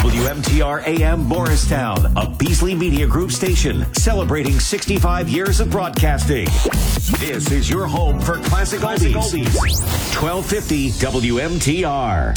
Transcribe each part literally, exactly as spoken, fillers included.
W M T R A M Morristown, a Beasley Media Group station celebrating sixty-five years of broadcasting. This is your home for classic oldies. twelve fifty W M T R.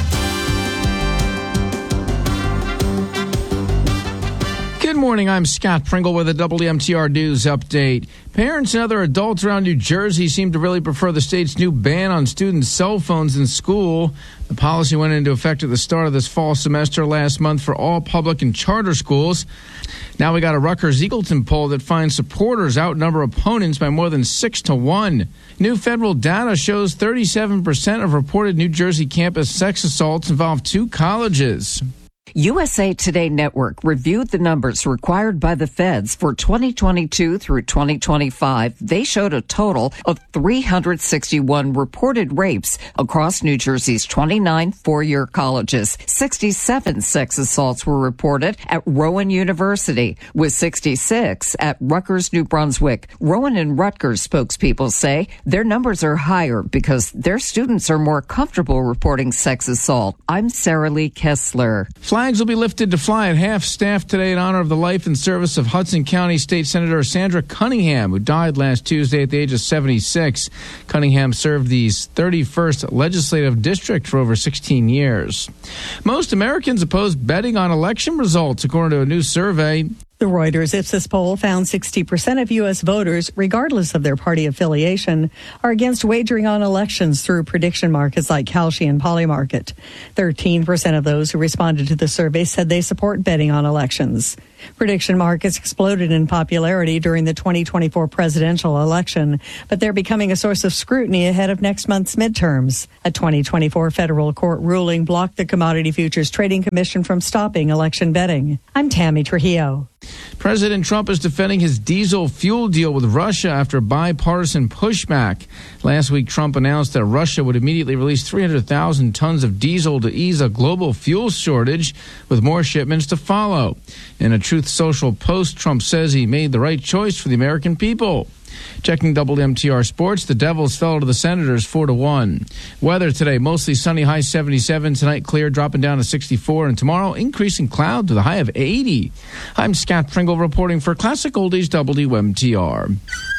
Good morning, I'm Scott Pringle with a W M T R News update. Parents and other adults around New Jersey seem to really prefer the state's new ban on student cell phones in school. The policy went into effect at the start of this fall semester last month for all public and charter schools. Now we got a Rutgers-Eagleton poll that finds supporters outnumber opponents by more than six to one. New federal data shows thirty-seven percent of reported New Jersey campus sex assaults involve two colleges. U S A Today Network reviewed the numbers required by the feds for twenty twenty-two through twenty twenty-five. They showed a total of three hundred sixty-one reported rapes across New Jersey's twenty-nine four-year colleges. sixty-seven sex assaults were reported at Rowan University, with sixty-six at Rutgers, New Brunswick. Rowan and Rutgers spokespeople say their numbers are higher because their students are more comfortable reporting sex assault. I'm Sarah Lee Kessler. Flags will be lifted to fly at half-staff today in honor of the life and service of Hudson County State Senator Sandra Cunningham, who died last Tuesday at the age of seventy-six. Cunningham served the thirty-first Legislative District for over sixteen years. Most Americans oppose betting on election results, according to a new survey. The Reuters Ipsos poll found sixty percent of U S voters, regardless of their party affiliation, are against wagering on elections through prediction markets like Kalshi and Polymarket. thirteen percent of those who responded to the survey said they support betting on elections. Prediction markets exploded in popularity during the twenty twenty-four presidential election, but they're becoming a source of scrutiny ahead of next month's midterms. A twenty twenty-four federal court ruling blocked the Commodity Futures Trading Commission from stopping election betting. I'm Tammy Trujillo. President Trump is defending his diesel fuel deal with Russia after bipartisan pushback. Last week, Trump announced that Russia would immediately release three hundred thousand tons of diesel to ease a global fuel shortage, with more shipments to follow. In a Truth Social post, Trump says he made the right choice for the American people. Checking W M T R Sports, the Devils fell to the Senators four to one. Weather today, mostly sunny, high seventy-seven. Tonight, clear, dropping down to sixty-four. And tomorrow, increasing cloud to the high of eighty. I'm Scott Pringle reporting for Classic Oldies W M T R.